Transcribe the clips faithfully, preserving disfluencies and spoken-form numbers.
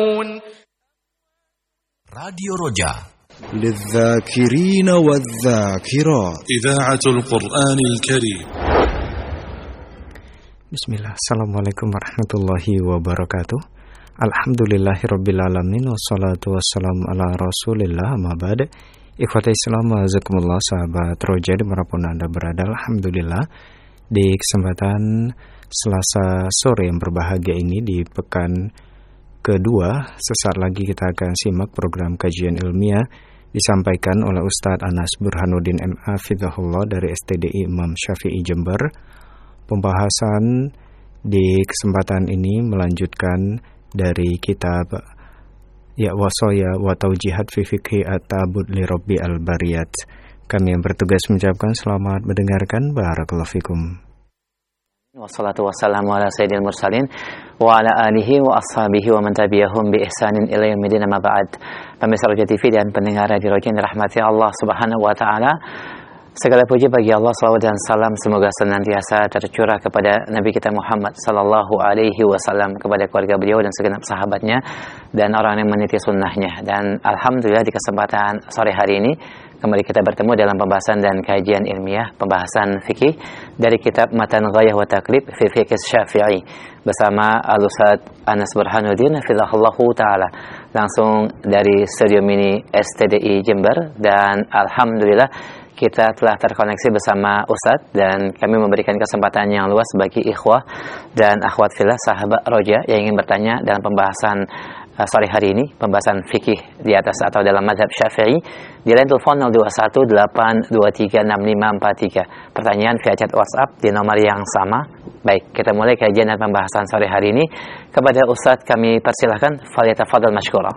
Radio Roja للذاكرين والذاكرات إذاعة القرآن الكريم. Bismillah, Assalamualaikum warahmatullahi wabarakatuh. Alhamdulillahirrabbilalamin. Wassalatu wassalamu ala rasulillah amma ba'd. Ikhwata Islam, azakumullah, sahabat Roja dimanapun Anda berada. Alhamdulillah, di kesempatan Selasa sore yang berbahagia ini, di pekan kedua, sesaat lagi kita akan simak program kajian ilmiah disampaikan oleh Ustadz Anas Burhanuddin M A Fidhahullah dari S T D I Imam Syafi'i Jember. Pembahasan di kesempatan ini melanjutkan dari kitab Ya Wasoya wa Taujihat fi Fiqhi At-Ta'abbud li Rabbi Al-Bariyat. Kami yang bertugas mengucapkan selamat mendengarkan. Barakallahu fikum. Wassalatu wassalamu ala sayyidil mursalin wa ala alihi wa ashabihi wa man tabi'ahum bi ihsanin ila yaumil amma ba'd. Pemirsa Roja T V dan pendengar Radio Roja yang dirahmati Allah Subhanahu wa taala. Segala puji bagi Allah, salawat dan salam semoga senantiasa tercurah kepada Nabi kita Muhammad sallallahu alaihi wasallam, kepada keluarga beliau dan segenap sahabatnya dan orang yang meniti sunnahnya. Dan alhamdulillah di kesempatan sore hari ini kembali kita bertemu dalam pembahasan dan kajian ilmiah pembahasan fikih dari kitab Matan Ghayah wa Taqrib fi Fiqh Syafi'i bersama Al-Ustadz Anas Burhanuddin hafizahullahu taala, langsung dari studio mini S T D I Jember. Dan alhamdulillah kita telah terkoneksi bersama Ustadz dan kami memberikan kesempatan yang luas bagi ikhwah dan akhwat fillah sahabat Roja yang ingin bertanya dalam pembahasan uh, sore hari ini, pembahasan fikih di atas atau dalam mazhab Syafi'i. Di line telepon nol dua satu delapan dua tiga enam lima empat tiga. Pertanyaan via chat WhatsApp di nomor yang sama. Baik, kita mulai kajian dan pembahasan sore hari ini. Kepada Ustadz kami persilahkan, falyatafadhal mashkura.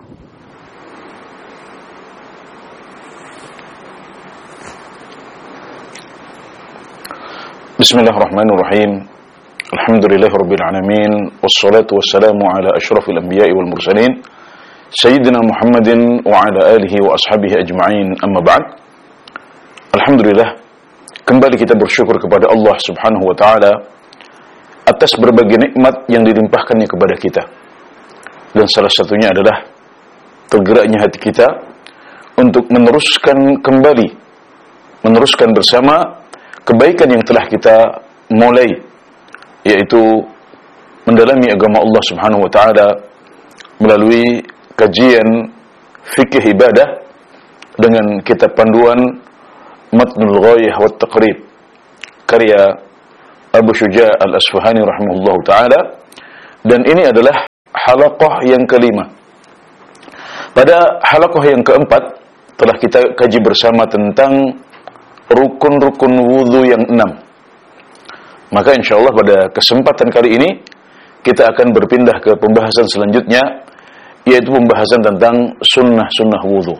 Bismillahirrahmanirrahim. Alhamdulillahirabbil alamin wassalatu wassalamu ala asyrafil anbiya'i wal mursalin sayyidina Muhammadin wa ala alihi wa ashabihi ajma'in, amma ba'd. Alhamdulillah, kembali kita bersyukur kepada Allah Subhanahu wa taala atas berbagai nikmat yang dilimpahkannya kepada kita. Dan salah satunya adalah tergeraknya hati kita untuk meneruskan kembali meneruskan bersama kebaikan yang telah kita mulai, yaitu mendalami agama Allah Subhanahu wa taala melalui kajian fikih ibadah dengan kitab panduan Matnul Ghayah wa Taqrib karya Abu Syuja' Al-Asfahani rahimahullahu taala. Dan ini adalah halaqah yang kelima. Pada halaqah yang keempat telah kita kaji bersama tentang rukun-rukun wudhu yang enam. Maka insyaallah pada kesempatan kali ini kita akan berpindah ke pembahasan selanjutnya, yaitu pembahasan tentang sunnah-sunnah wudhu.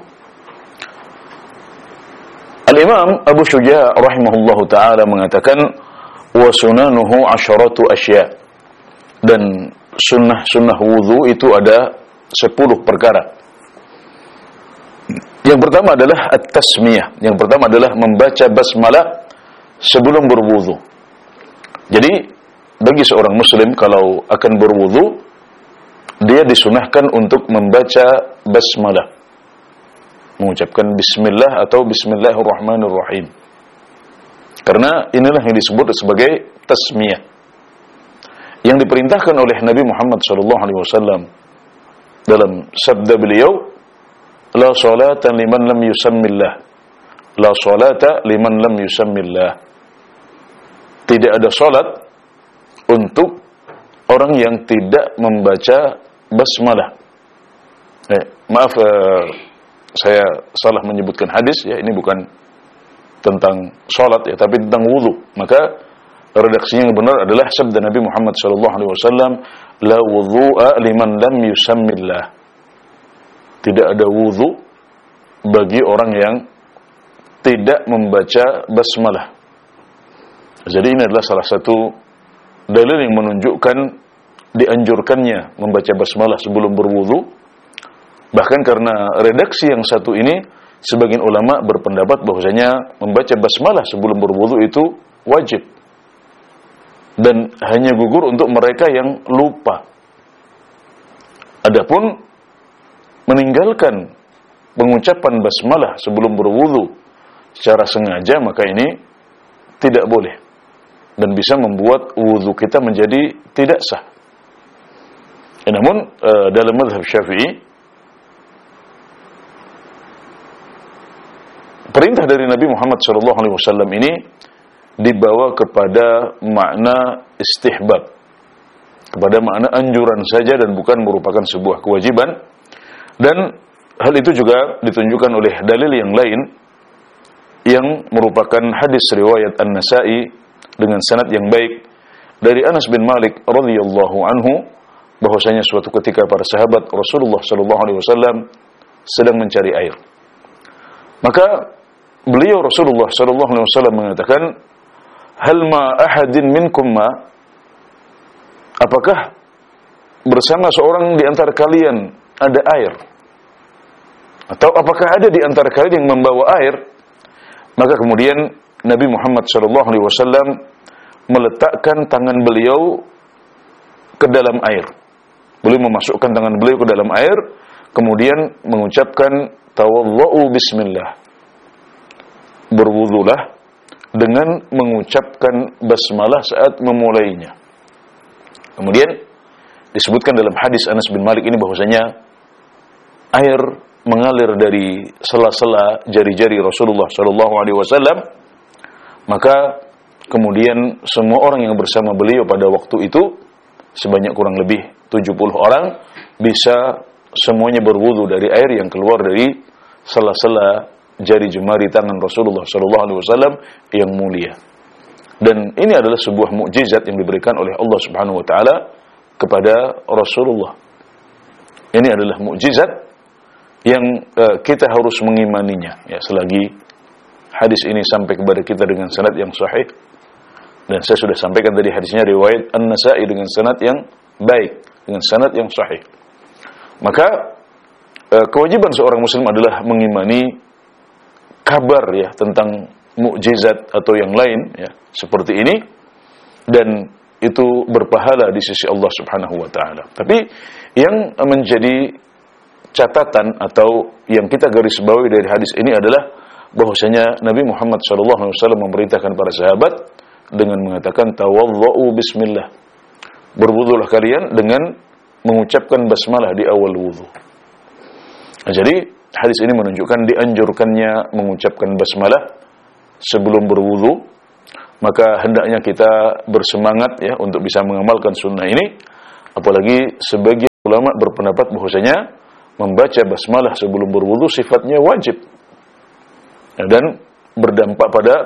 Al-Imam Abu Syuja' rahimahullahu ta'ala mengatakan wa sunanuhu asyaratu asya. Dan sunnah-sunnah wudhu itu ada sepuluh perkara. Yang pertama adalah at-tasmiyah. Yang pertama adalah membaca basmalah sebelum berwudu. Jadi bagi seorang muslim kalau akan berwudu, dia disunahkan untuk membaca basmalah, mengucapkan bismillah atau bismillahirrahmanirrahim. Karena inilah yang disebut sebagai tasmiyah, yang diperintahkan oleh Nabi Muhammad sallallahu alaihi wasallam dalam sabda beliau, la salata liman lam yusammillah. La salata liman lam yusammillah. Tidak ada salat untuk orang yang tidak membaca basmalah. Eh, maaf, eh, saya salah menyebutkan hadis ya, ini bukan tentang salat ya, tapi tentang wudu. Maka redaksinya yang benar adalah sabda Nabi Muhammad sallallahu alaihi wasallam, la wudhu'a liman lam yusammillah. Tidak ada wudu bagi orang yang tidak membaca basmalah. Jadi ini adalah salah satu dalil yang menunjukkan dianjurkannya membaca basmalah sebelum berwudu. Bahkan karena redaksi yang satu ini, sebagian ulama berpendapat bahwasanya membaca basmalah sebelum berwudu itu wajib. Dan hanya gugur untuk mereka yang lupa. Adapun meninggalkan pengucapan basmalah sebelum berwudu secara sengaja, maka ini tidak boleh dan bisa membuat wudu kita menjadi tidak sah. Ya, namun uh, dalam mazhab Syafi'i, perintah dari Nabi Muhammad shallallahu alaihi wasallam ini dibawa kepada makna istihbab, kepada makna anjuran saja dan bukan merupakan sebuah kewajiban. Dan hal itu juga ditunjukkan oleh dalil yang lain yang merupakan hadis riwayat An-Nasa'i dengan sanad yang baik dari Anas bin Malik radhiyallahu anhu, bahwasanya suatu ketika para sahabat Rasulullah sallallahu alaihi wasallam sedang mencari air. Maka beliau Rasulullah sallallahu alaihi wasallam mengatakan, "Hal ma ahadin minkum ma?" Apakah bersama seorang di antara kalian ada air? Atau apakah ada di antara kalian yang membawa air? Maka kemudian Nabi Muhammad shallallahu alaihi wasallam meletakkan tangan beliau ke dalam air. Beliau memasukkan tangan beliau ke dalam air, kemudian mengucapkan tawadhu bismillah. Berwudulah dengan mengucapkan basmalah saat memulainya. Kemudian disebutkan dalam hadis Anas bin Malik ini bahwasanya air mengalir dari sela-sela jari-jari Rasulullah sallallahu alaihi wasallam. Maka kemudian semua orang yang bersama beliau pada waktu itu sebanyak kurang lebih tujuh puluh orang bisa semuanya berwudu dari air yang keluar dari sela-sela jari jemari tangan Rasulullah sallallahu alaihi wasallam yang mulia. Dan ini adalah sebuah mukjizat yang diberikan oleh Allah Subhanahu wa taala kepada Rasulullah. Ini adalah mukjizat yang uh, kita harus mengimaninya, ya, selagi hadis ini sampai kepada kita dengan sanad yang sahih. Dan saya sudah sampaikan tadi hadisnya riwayat An-Nasa'i dengan sanad yang baik, dengan sanad yang sahih. Maka uh, kewajiban seorang muslim adalah mengimani kabar, ya, tentang mukjizat atau yang lain, ya, seperti ini, dan itu berpahala di sisi Allah Subhanahu wa taala. Tapi yang menjadi catatan atau yang kita garis bawahi dari hadis ini adalah bahwasanya Nabi Muhammad shallallahu alaihi wasallam memerintahkan para sahabat dengan mengatakan tawadhu bismillah. Berwudulah kalian dengan mengucapkan basmalah di awal wudu. Nah, jadi hadis ini menunjukkan dianjurkannya mengucapkan basmalah sebelum berwudu. Maka hendaknya kita bersemangat, ya, untuk bisa mengamalkan sunnah ini. Apalagi sebagian ulama berpendapat bahwasanya membaca basmalah sebelum berwudu sifatnya wajib, ya, dan berdampak pada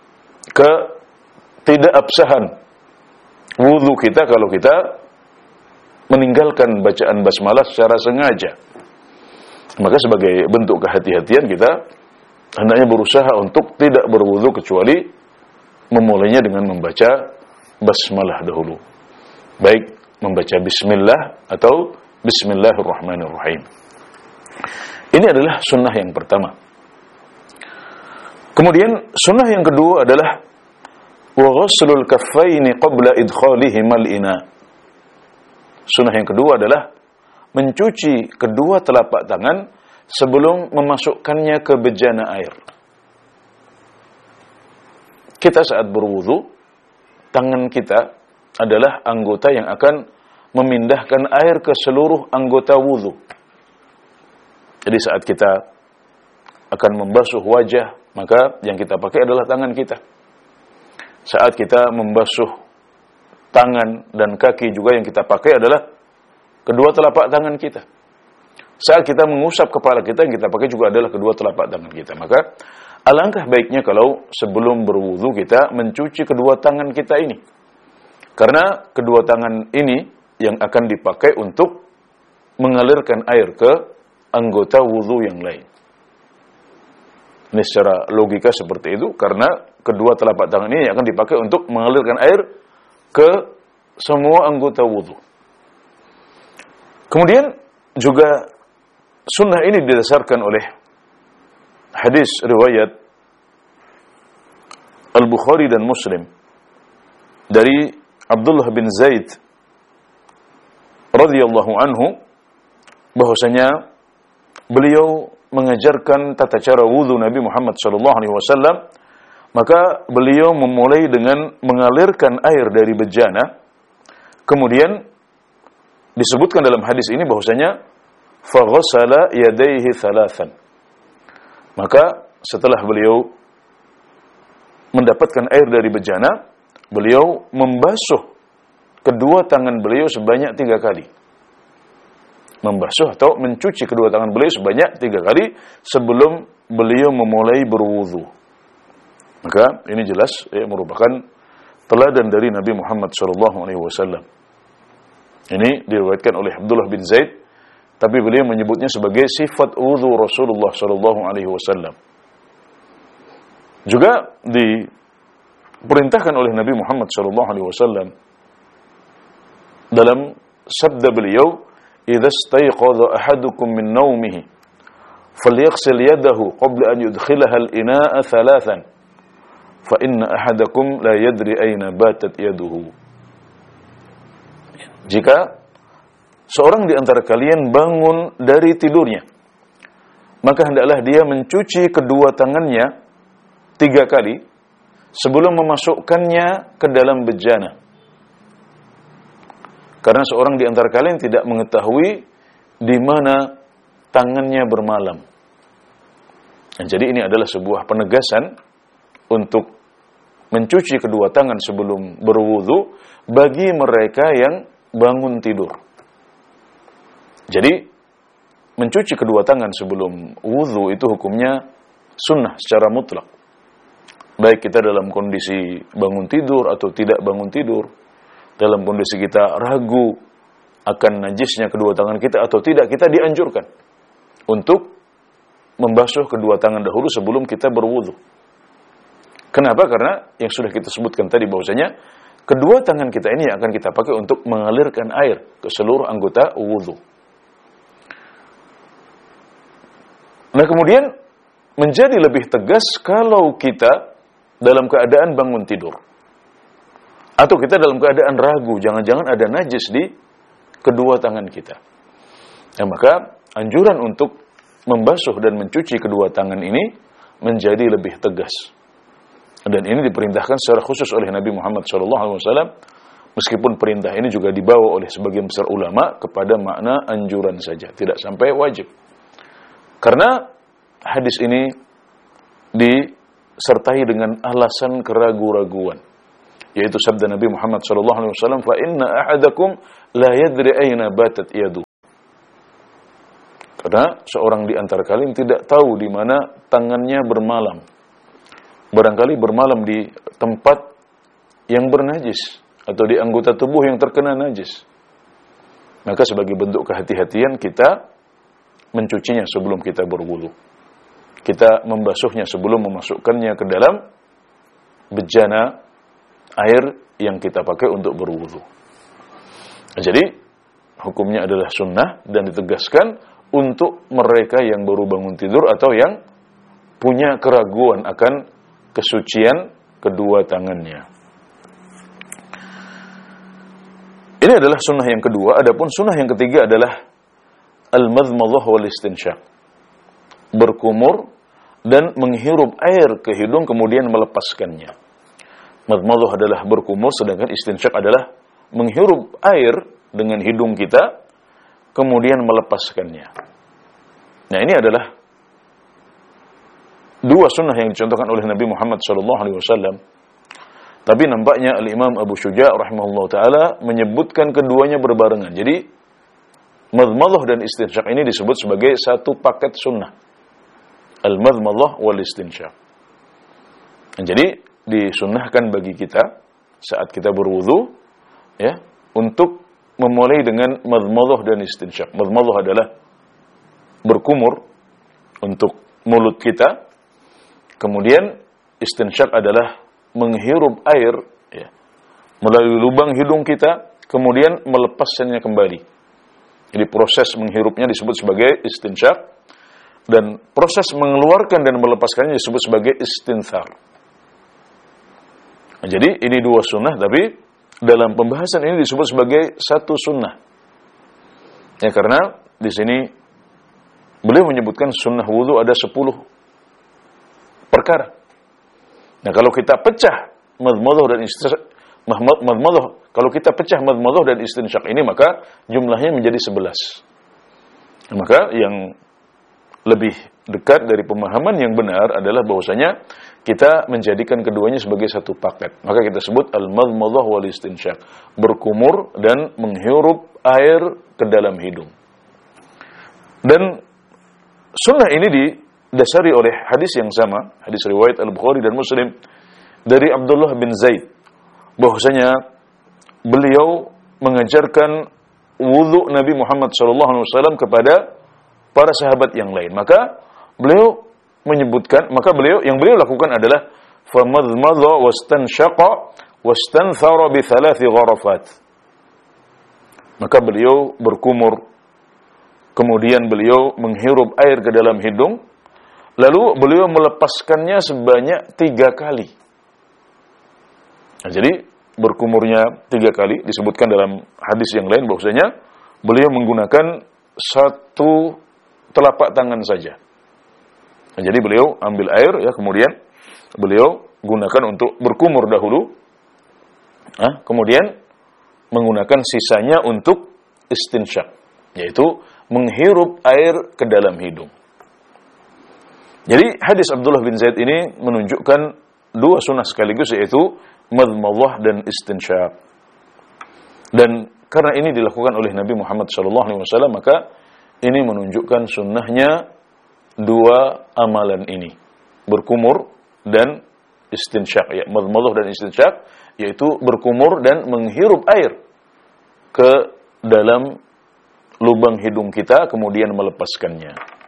ketidakabsahan wudu kita kalau kita meninggalkan bacaan basmalah secara sengaja. Maka sebagai bentuk kehati-hatian kita hendaknya berusaha untuk tidak berwudu kecuali memulainya dengan membaca basmalah dahulu, baik membaca bismillah atau bismillahirrahmanirrahim. Ini adalah sunnah yang pertama. Kemudian sunnah yang kedua adalah wa ghuslul kaffaini qabla idkhalihimal ina. Sunnah yang kedua adalah mencuci kedua telapak tangan sebelum memasukkannya ke bejana air. Kita saat berwudu, tangan kita adalah anggota yang akan memindahkan air ke seluruh anggota wudu. Jadi saat kita akan membasuh wajah, maka yang kita pakai adalah tangan kita. Saat kita membasuh tangan dan kaki juga yang kita pakai adalah kedua telapak tangan kita. Saat kita mengusap kepala kita, yang kita pakai juga adalah kedua telapak tangan kita. Maka alangkah baiknya kalau sebelum berwudu kita mencuci kedua tangan kita ini. Karena kedua tangan ini yang akan dipakai untuk mengalirkan air ke anggota wudu yang lain. Ini secara logika seperti itu, karena kedua telapak tangan ini akan dipakai untuk mengalirkan air ke semua anggota wudu. Kemudian juga sunnah ini didasarkan oleh hadis riwayat Al-Bukhari dan Muslim dari Abdullah bin Zaid radhiyallahu anhu, bahwasanya beliau mengajarkan tata cara wudu Nabi Muhammad sallallahu alaihi wasallam, maka beliau memulai dengan mengalirkan air dari bejana. Kemudian disebutkan dalam hadis ini bahwasanya faghsala yadayhi thalathan. Maka setelah beliau mendapatkan air dari bejana, beliau membasuh kedua tangan beliau sebanyak tiga kali. Membasuh atau mencuci kedua tangan beliau sebanyak tiga kali sebelum beliau memulai berwudu. Maka ini jelas ya, merupakan teladan dari Nabi Muhammad shallallahu alaihi wasallam. Ini diriwayatkan oleh Abdullah bin Zaid, tapi beliau menyebutnya sebagai sifat wudu Rasulullah shallallahu alaihi wasallam. Juga diperintahkan oleh Nabi Muhammad shallallahu alaihi wasallam dalam sabda beliau, "Idza istayqadha ahadukum min nawmihi falyaghsil yadahu qabla an yudkhilaha al-ina'a thalathan fa inna ahadakum la yadri ayna batat yaduhu." Jika seorang di antara kalian bangun dari tidurnya, maka hendaklah dia mencuci kedua tangannya tiga kali sebelum memasukkannya ke dalam bejana. Karena seorang di antara kalian tidak mengetahui di mana tangannya bermalam. Dan jadi ini adalah sebuah penegasan untuk mencuci kedua tangan sebelum berwudu bagi mereka yang bangun tidur. Jadi mencuci kedua tangan sebelum wudu itu hukumnya sunnah secara mutlak. Baik kita dalam kondisi bangun tidur atau tidak bangun tidur, dalam kondisi kita ragu akan najisnya kedua tangan kita atau tidak, kita dianjurkan untuk membasuh kedua tangan dahulu sebelum kita berwudu. Kenapa? Karena yang sudah kita sebutkan tadi bahwasanya kedua tangan kita ini akan kita pakai untuk mengalirkan air ke seluruh anggota wudu. Nah, kemudian menjadi lebih tegas kalau kita dalam keadaan bangun tidur atau kita dalam keadaan ragu, jangan-jangan ada najis di kedua tangan kita. Ya, maka anjuran untuk membasuh dan mencuci kedua tangan ini menjadi lebih tegas. Dan ini diperintahkan secara khusus oleh Nabi Muhammad shallallahu alaihi wasallam, meskipun perintah ini juga dibawa oleh sebagian besar ulama kepada makna anjuran saja, tidak sampai wajib. Karena hadis ini disertai dengan alasan keraguan-raguan, yaitu sabda Nabi Muhammad shallallahu alaihi wasallam, "Fa inna ahadakum la yadri ayna batat yadu." Karena seorang di antara kalian tidak tahu di mana tangannya bermalam. Barangkali bermalam di tempat yang bernajis atau di anggota tubuh yang terkena najis. Maka sebagai bentuk kehati-hatian kita mencucinya sebelum kita berwudu. Kita membasuhnya sebelum memasukkannya ke dalam bejana air yang kita pakai untuk berwudu. Jadi hukumnya adalah sunnah dan ditegaskan untuk mereka yang baru bangun tidur atau yang punya keraguan akan kesucian kedua tangannya. Ini adalah sunnah yang kedua. Adapun sunnah yang ketiga adalah al-madmadhah wal istinsyaq. Berkumur dan menghirup air ke hidung kemudian melepaskannya. Madmadhah adalah berkumur, sedangkan istinsyaq adalah menghirup air dengan hidung kita kemudian melepaskannya. Nah, ini adalah dua sunnah yang dicontohkan oleh Nabi Muhammad shallallahu alaihi wasallam. Tapi nampaknya Al-Imam Abu Syuja' rahimahullah ta'ala menyebutkan keduanya berbarengan. Jadi madmadhah dan istinsyaq ini disebut sebagai satu paket sunnah. Al-madmadhah wal istinsyaq. Jadi disunnahkan bagi kita saat kita berwudu ya, untuk memulai dengan madmadhah dan istinsyaq. Madmadhah adalah berkumur untuk mulut kita. Kemudian istinsyaq adalah menghirup air ya, melalui lubang hidung kita, kemudian melepaskannya kembali. Jadi proses menghirupnya disebut sebagai istinsyaq, dan proses mengeluarkan dan melepaskannya disebut sebagai istinthar. Nah, jadi ini dua sunnah, tapi dalam pembahasan ini disebut sebagai satu sunnah. Ya, karena di sini beliau menyebutkan sunnah wudu ada sepuluh perkara. Nah, kalau kita pecah madmadah dan istinsyak, madmadah, kalau kita pecah madmadah dan istinsyak ini, maka jumlahnya menjadi sebelas. Maka yang lebih dekat dari pemahaman yang benar adalah bahwasanya kita menjadikan keduanya sebagai satu paket. Maka kita sebut al-madmadah wal istinsyak, berkumur dan menghirup air ke dalam hidung. Dan sunnah ini didasari oleh hadis yang sama, hadis riwayat Al-Bukhari dan Muslim dari Abdullah bin Zaid, bahwasanya beliau mengajarkan wudu Nabi Muhammad shallallahu alaihi wasallam kepada para sahabat yang lain. Maka beliau menyebutkan, maka beliau yang beliau lakukan adalah famadmadha wastanshaqa wastanthara bi thalathi gharafat. Maka beliau berkumur, kemudian beliau menghirup air ke dalam hidung, lalu beliau melepaskannya sebanyak tiga kali. Nah, jadi berkumurnya tiga kali disebutkan dalam hadis yang lain bahwasanya beliau menggunakan satu telapak tangan saja. Nah, jadi beliau ambil air, ya, kemudian beliau gunakan untuk berkumur dahulu, nah, kemudian menggunakan sisanya untuk istinsyak, yaitu menghirup air ke dalam hidung. Jadi hadis Abdullah bin Zaid ini menunjukkan dua sunnah sekaligus, yaitu madmadah dan istinsyak. Dan karena ini dilakukan oleh Nabi Muhammad shallallahu alaihi wasallam, maka ini menunjukkan sunnahnya dua amalan ini, berkumur dan istinsyak, ya, madmadah dan istinsyak, yaitu berkumur dan menghirup air ke dalam lubang hidung kita, kemudian melepaskannya.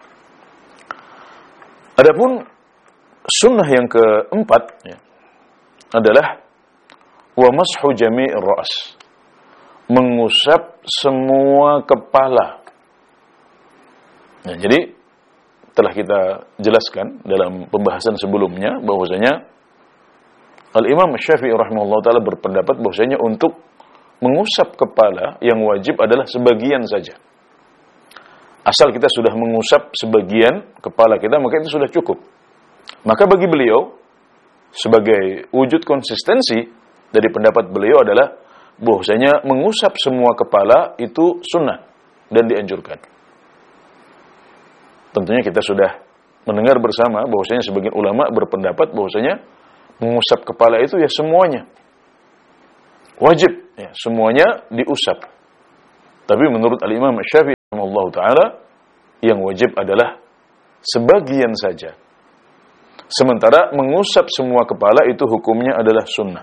Adapun sunnah yang keempat, ya, adalah wa mashu jami'ir ra's, mengusap semua kepala. Nah, jadi telah kita jelaskan dalam pembahasan sebelumnya bahwasanya Al-Imam Syafi'i rahimahullah ta'ala berpendapat bahwasanya untuk mengusap kepala yang wajib adalah sebagian saja. Asal kita sudah mengusap sebagian kepala kita, maka itu sudah cukup. Maka bagi beliau, sebagai wujud konsistensi dari pendapat beliau adalah bahwasanya mengusap semua kepala itu sunnah dan dianjurkan. Tentunya kita sudah mendengar bersama bahwasanya sebagian ulama berpendapat bahwasanya mengusap kepala itu ya semuanya wajib, ya, semuanya diusap. Tapi menurut Al-Imam Syafi'i rahimahullahu taala, yang wajib adalah sebagian saja. Sementara mengusap semua kepala itu hukumnya adalah sunnah.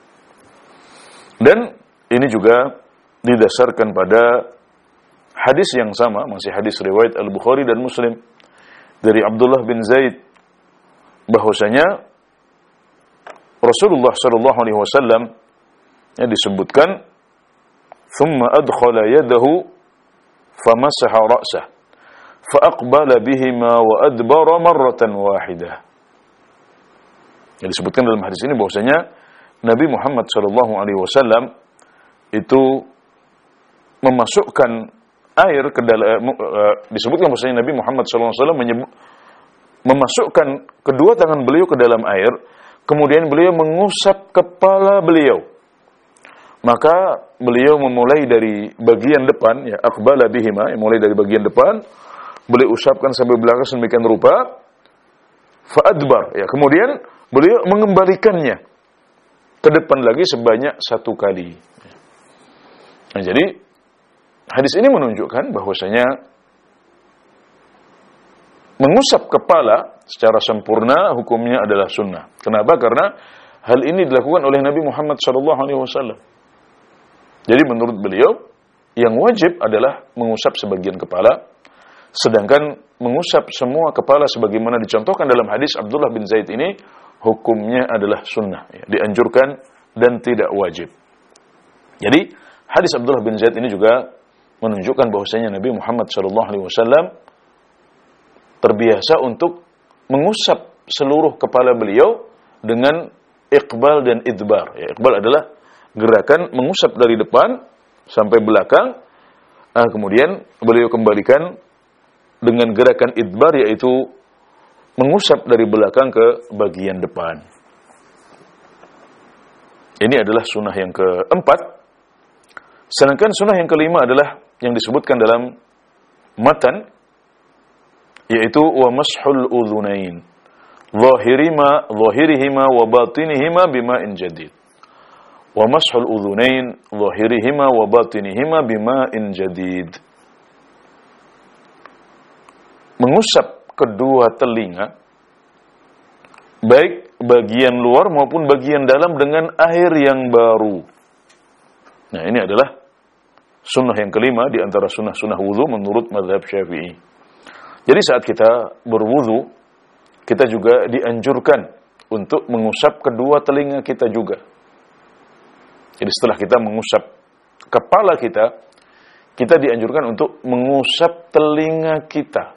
Dan ini juga didasarkan pada hadis yang sama, masih hadis riwayat Al-Bukhari dan Muslim dari Abdullah bin Zaid, bahwasanya Rasulullah sallallahu alaihi wasallam, ya, disebutkan thumma adkhala yadahu famasaha ra'sah fa aqbala bihima wa adbara marratan wahidah. Ya, disebutkan dalam hadis ini bahwasanya Nabi Muhammad sallallahu alaihi wasallam itu memasukkan air ke dalam, uh, disebutkan bahwasanya Nabi Muhammad sallallahu alaihi wasallam menyebut, memasukkan kedua tangan beliau ke dalam air, kemudian beliau mengusap kepala beliau. Maka beliau memulai dari bagian depan, ya, aqbala bihima, ya, mulai dari bagian depan, beliau usapkan sampai belakang sedemikian rupa, fa adbar, ya, kemudian beliau mengembalikannya ke depan lagi sebanyak satu kali. Nah, jadi hadis ini menunjukkan bahwasanya mengusap kepala secara sempurna hukumnya adalah sunnah. Kenapa? Karena hal ini dilakukan oleh Nabi Muhammad shallallahu alaihi wasallam. Jadi menurut beliau yang wajib adalah mengusap sebagian kepala, sedangkan mengusap semua kepala sebagaimana dicontohkan dalam hadis Abdullah bin Zaid ini hukumnya adalah sunnah, ya, dianjurkan dan tidak wajib. Jadi hadis Abdullah bin Zaid ini juga menunjukkan bahwasanya Nabi Muhammad shallallahu alaihi wasallam terbiasa untuk mengusap seluruh kepala beliau dengan iqbal dan idbar. Ya, iqbal adalah gerakan mengusap dari depan sampai belakang, nah, kemudian beliau kembalikan dengan gerakan idbar, yaitu mengusap dari belakang ke bagian depan. Ini adalah sunnah yang keempat. Sedangkan sunnah yang kelima adalah yang disebutkan dalam matan, yaitu wa mashul udhunain zahirima zahirihima wa batinihima bima'in jadid. Wa mashul udhunain zahirihima wa batinihima bima'in jadid. Mengusap kedua telinga, baik bagian luar maupun bagian dalam, dengan air yang baru. Nah, ini adalah sunnah yang kelima di antara sunnah-sunnah wudu menurut mazhab Syafi'i. Jadi saat kita berwudu, kita juga dianjurkan untuk mengusap kedua telinga kita juga. Jadi setelah kita mengusap kepala kita, kita dianjurkan untuk mengusap telinga kita.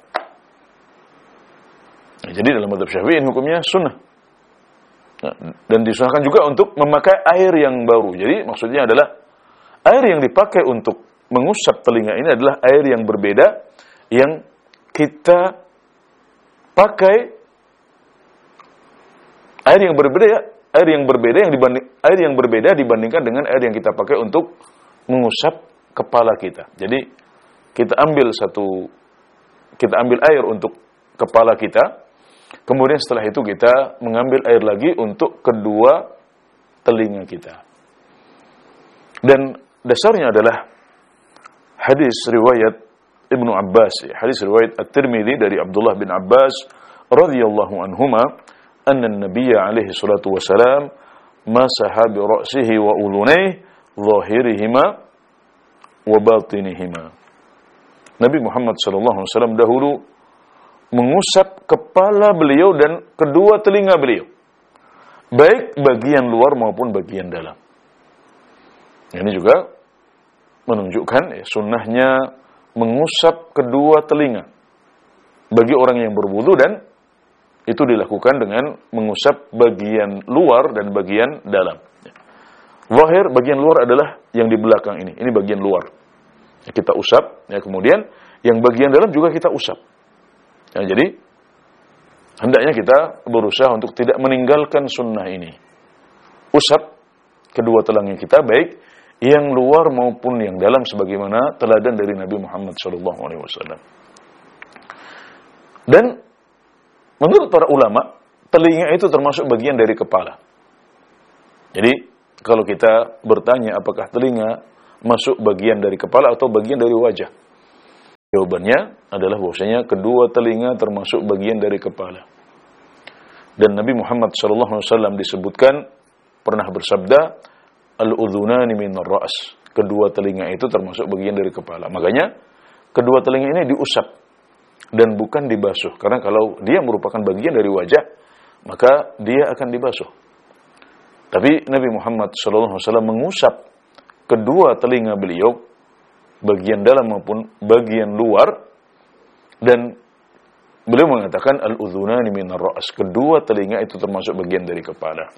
Nah, jadi dalam mazhab Syafi'i hukumnya sunnah. Nah, dan disunahkan juga untuk memakai air yang baru. Jadi maksudnya adalah air yang dipakai untuk mengusap telinga ini adalah air yang berbeda, yang kita pakai, air yang berbeda ya, air yang berbeda yang dibanding air yang berbeda dibandingkan dengan air yang kita pakai untuk mengusap kepala kita. Jadi kita ambil satu kita ambil air untuk kepala kita, kemudian setelah itu kita mengambil air lagi untuk kedua telinga kita. Dan dasarnya adalah hadis riwayat Ibnu Abbas, hadis riwayat At-Tirmidzi dari Abdullah bin Abbas radhiyallahu anhuma, anna an-nabiy alaihi salatu wasalam masaha bi ra'sihi wa udhunayhi zahirihima wa batinihima. Nabi Muhammad sallallahu alaihi wasallam dahulu mengusap kepala beliau dan kedua telinga beliau, baik bagian luar maupun bagian dalam. Ini juga menunjukkan ya, sunnahnya mengusap kedua telinga bagi orang yang berwudu, dan itu dilakukan dengan mengusap bagian luar dan bagian dalam. Zahir, bagian luar adalah yang di belakang ini. Ini bagian luar. Ya, kita usap, ya, kemudian yang bagian dalam juga kita usap. Ya, jadi hendaknya kita berusaha untuk tidak meninggalkan sunnah ini. Usap kedua telinga kita, baik yang luar maupun yang dalam, sebagaimana teladan dari Nabi Muhammad shallallahu alaihi wasallam. Dan menurut para ulama, telinga itu termasuk bagian dari kepala. Jadi kalau kita bertanya apakah telinga masuk bagian dari kepala atau bagian dari wajah, jawabannya adalah bahwasanya kedua telinga termasuk bagian dari kepala. Dan Nabi Muhammad shallallahu alaihi wasallam disebutkan pernah bersabda, al-udhunani minar ra's, kedua telinga itu termasuk bagian dari kepala. Makanya kedua telinga ini diusap dan bukan dibasuh, karena kalau dia merupakan bagian dari wajah, maka dia akan dibasuh. Tapi Nabi Muhammad shallallahu alaihi wasallam mengusap kedua telinga beliau, bagian dalam maupun bagian luar, dan beliau mengatakan al-udhunani minar ra's, kedua telinga itu termasuk bagian dari kepala.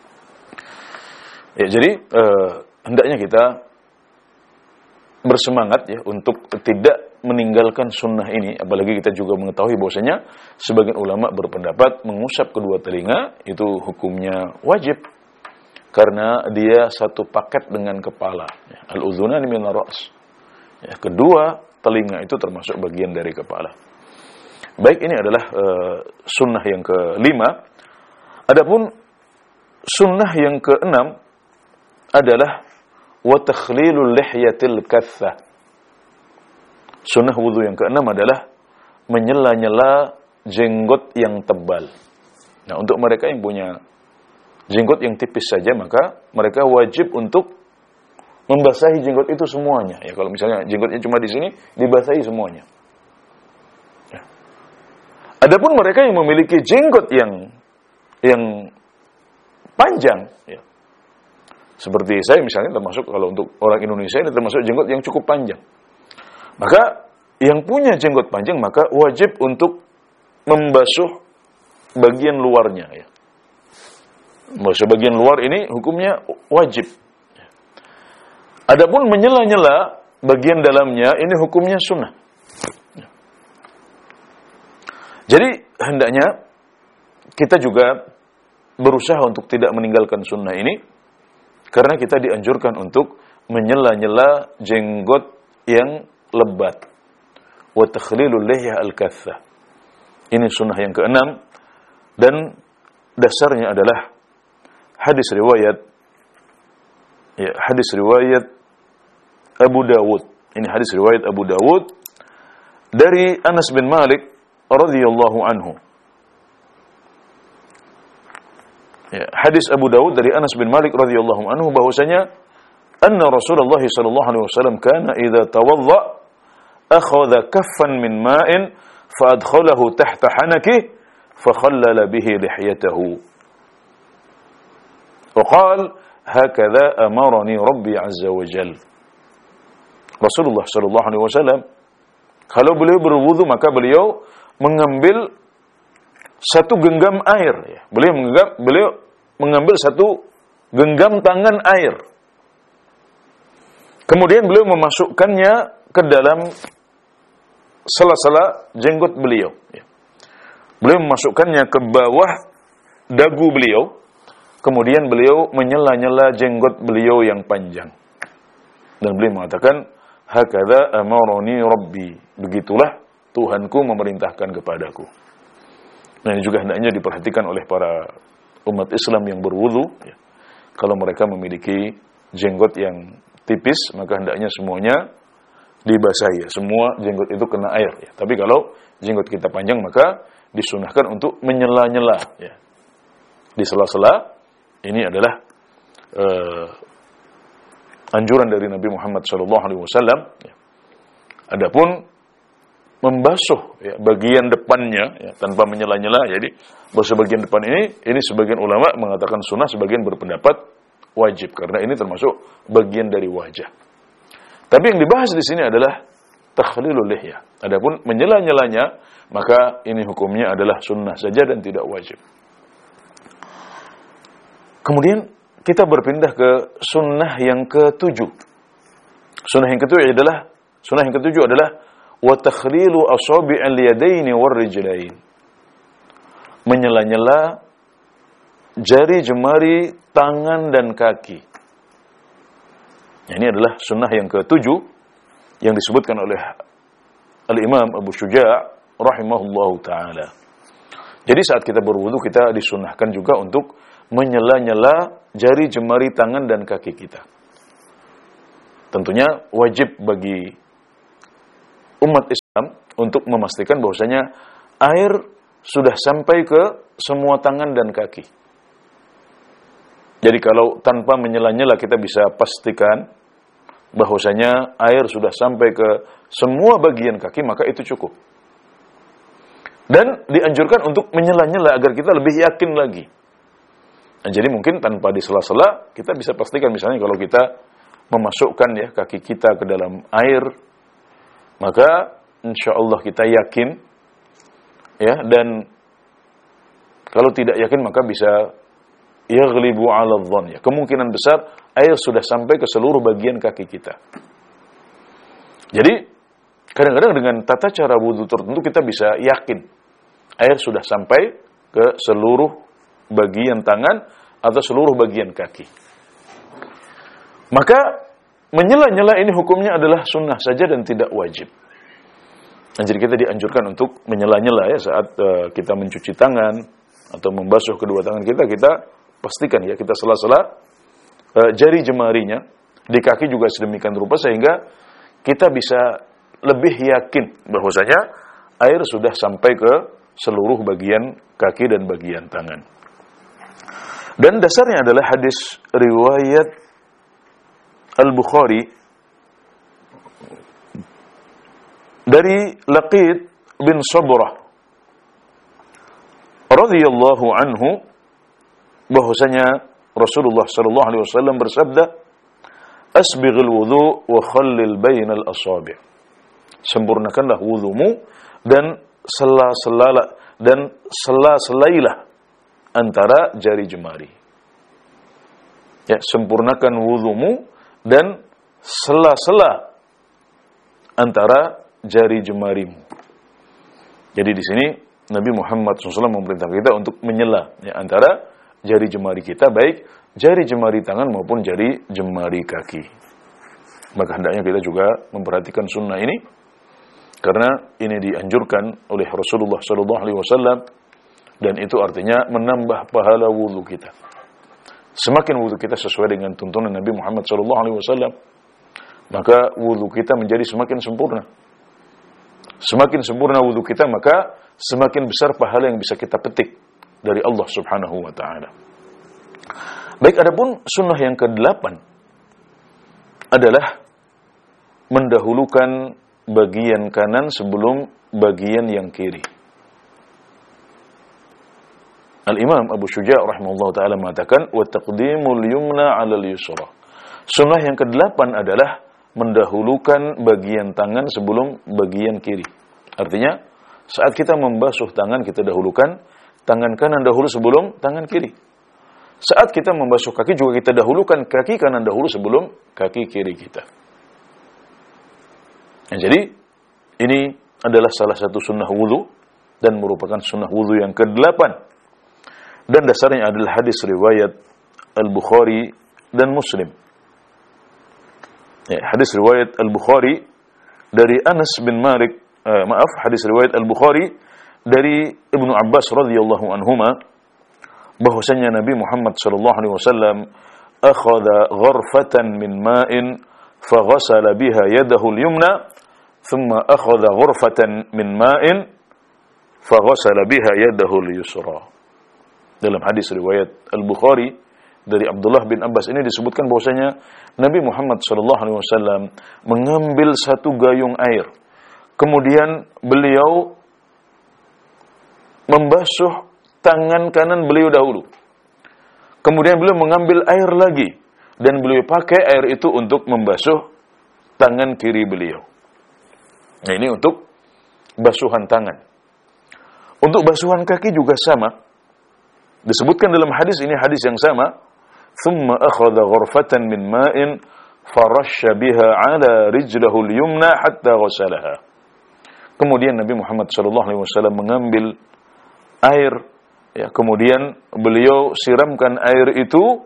Ya, jadi eh, hendaknya kita bersemangat ya untuk tidak meninggalkan sunnah ini, apalagi kita juga mengetahui bahwasanya sebagian ulama berpendapat mengusap kedua telinga itu hukumnya wajib karena dia satu paket dengan kepala. Ya, al-udhunani minar ra's. Ya, kedua telinga itu termasuk bagian dari kepala. Baik, ini adalah uh, sunnah yang kelima. Adapun sunnah yang keenam adalah wa takhlilul lihyatil kathah. Sunnah wudu yang keenam adalah menyela-nyela jenggot yang tebal. Nah, untuk mereka yang punya jenggot yang tipis saja, maka mereka wajib untuk membasahi jenggot itu semuanya. Ya, kalau misalnya jenggotnya cuma di sini, dibasahi semuanya. Ya. Adapun mereka yang memiliki jenggot yang yang panjang, ya, seperti saya misalnya, termasuk kalau untuk orang Indonesia ini termasuk jenggot yang cukup panjang. Maka yang punya jenggot panjang maka wajib untuk membasuh bagian luarnya. Ya. Membasuh bagian luar ini hukumnya wajib. Adapun menyela-nyela bagian dalamnya ini hukumnya sunnah. Jadi hendaknya kita juga berusaha untuk tidak meninggalkan sunnah ini, karena kita dianjurkan untuk menyela-nyela jenggot yang lebat. Wa takhlilul lihyah al-kathah. Ini sunnah yang keenam, dan dasarnya adalah hadis riwayat ya, hadis riwayat Abu Dawud. Ini hadis riwayat Abu Dawud dari Anas bin Malik radhiyallahu anhu. Ya, hadis Abu Dawud dari Anas bin Malik radhiyallahu anhu bahwasanya anna Rasulullah sallallahu alaihi wasallam kana idza tawadda akhadha kaffan min ma'in fa adkhalahu tahta hanakihi fa khallala bihi lihyatahu. Wa qala hakadha amarani Rabbi azza wa jalla. Rasulullah sallallahu alaihi wasallam kalau beliau berwudu maka beliau mengambil satu genggam air ya. Beliau menganggap beliau mengambil satu genggam tangan air. Kemudian beliau memasukkannya ke dalam sela-sela jenggot beliau ya. Beliau memasukkannya ke bawah dagu beliau. Kemudian beliau menyela-nyela jenggot beliau yang panjang. Dan beliau mengatakan, hakadha amarani Rabbi. Begitulah Tuhanku memerintahkan kepadaku. Nah, ini juga hendaknya diperhatikan oleh para umat Islam yang berwudu. Ya. Kalau mereka memiliki jenggot yang tipis, maka hendaknya semuanya dibasahi. Ya. Semua jenggot itu kena air. Ya. Tapi kalau jenggot kita panjang, maka disunahkan untuk menyela-nyela. Ya. Di sela-sela, ini adalah uh, anjuran dari Nabi Muhammad shallallahu alaihi wasallam. Ya. Adapun membasuh ya, bagian depannya ya, tanpa menyela-nyela, jadi basuh bagian depan ini, ini sebagian ulama mengatakan sunnah, sebagian berpendapat wajib karena ini termasuk bagian dari wajah. Tapi yang dibahas di sini adalah takhlilul lihyah. Adapun menyela-nyelanya, maka ini hukumnya adalah sunnah saja dan tidak wajib. Kemudian kita berpindah ke sunnah yang ketujuh. Sunnah yang ketujuh adalah sunnah yang ketujuh adalah wa takhlilu asabi'il yadaini war rijlain. Menyela-nyela jari jemari tangan dan kaki. Ini adalah sunnah yang ketujuh yang disebutkan oleh Al-Imam Abu Syuja' rahimahullahu taala. Jadi saat kita berwudu kita disunnahkan juga untuk menyela-nyela jari jemari tangan dan kaki kita. Tentunya wajib bagi umat Islam untuk memastikan bahwasanya air sudah sampai ke semua tangan dan kaki. Jadi kalau tanpa menyela-nyela kita bisa pastikan bahwasanya air sudah sampai ke semua bagian kaki, maka itu cukup. Dan dianjurkan untuk menyela-nyela agar kita lebih yakin lagi. Nah, jadi mungkin tanpa disela-sela kita bisa pastikan, misalnya kalau kita memasukkan ya kaki kita ke dalam air, maka insya Allah kita yakin ya, dan kalau tidak yakin maka bisa yaghlibu 'ala dhann ya, kemungkinan besar air sudah sampai ke seluruh bagian kaki kita. Jadi kadang-kadang dengan tata cara wudu tertentu kita bisa yakin air sudah sampai ke seluruh bagian tangan atau seluruh bagian kaki. Maka menyela-nyela ini hukumnya adalah sunnah saja dan tidak wajib. Nah, jadi kita dianjurkan untuk menyela-nyela ya saat uh, kita mencuci tangan atau membasuh kedua tangan kita, kita pastikan ya kita sela-sela uh, jari jemarinya, di kaki juga sedemikian rupa sehingga kita bisa lebih yakin bahwasanya air sudah sampai ke seluruh bagian kaki dan bagian tangan. Dan dasarnya adalah hadis riwayat Al-Bukhari dari Laqid bin Sabrah radhiyallahu anhu bahwasanya Rasulullah sallallahu alaihi wasallam bersabda, "Asbighil wudu wa khallil bainal asabi'." Sempurnakanlah wudumu dan sela-sela dan sela-selailah antara jari jemari. Ya, sempurnakan wudumu dan sela-sela antara jari jemarimu. Jadi di sini Nabi Muhammad shallallahu alaihi wasallam memerintah kita untuk menyela ya, antara jari jemari kita, baik jari jemari tangan maupun jari jemari kaki. Maka hendaknya kita juga memperhatikan sunnah ini, karena ini dianjurkan oleh Rasulullah shallallahu alaihi wasallam, dan itu artinya menambah pahala wudu kita. Semakin wudu kita sesuai dengan tuntunan Nabi Muhammad shallallahu alaihi wasallam, maka wudu kita menjadi semakin sempurna. Semakin sempurna wudu kita, maka semakin besar pahala yang bisa kita petik dari Allah Subhanahu wa taala. Baik, adapun sunnah yang kedelapan adalah mendahulukan bagian kanan sebelum bagian yang kiri. Al-Imam Abu Syuja' rahimahullah ta'ala mengatakan, wa taqdimul yumna 'alal yusra. Sunnah yang kedelapan adalah mendahulukan bagian tangan sebelum bagian kiri. Artinya, saat kita membasuh tangan, kita dahulukan tangan kanan dahulu sebelum tangan kiri. Saat kita membasuh kaki juga kita dahulukan kaki kanan dahulu sebelum kaki kiri kita. Nah, jadi, ini adalah salah satu sunnah wudu dan merupakan sunnah wudu yang kedelapan. Dan dasarnya adalah hadis riwayat Al-Bukhari dan Muslim. Ya, hadis riwayat Al-Bukhari dari Anas bin Malik, eh, maaf, hadis riwayat Al-Bukhari dari Ibnu Abbas radhiyallahu anhuma, bahwasanya Nabi Muhammad sallallahu alaihi wasallam akhadha gharfatan min ma'in faghasala biha yadahu al-yumna thumma akhadha gharfatan min ma'in faghasala biha yadahu al-yusra. Dalam hadis riwayat Al-Bukhari dari Abdullah bin Abbas ini disebutkan bahwasanya Nabi Muhammad sallallahu alaihi wasallam mengambil satu gayung air. Kemudian beliau membasuh tangan kanan beliau dahulu. Kemudian beliau mengambil air lagi dan beliau pakai air itu untuk membasuh tangan kiri beliau. Nah, ini untuk basuhan tangan. Untuk basuhan kaki juga sama. Disebutkan dalam hadis ini, hadis yang sama, thumma akhadha ghurfatan min ma'in farasha biha 'ala rijlihi al-yumna hatta ghasalaha. Kemudian Nabi Muhammad sallallahu alaihi wasallam mengambil air, ya, kemudian beliau siramkan air itu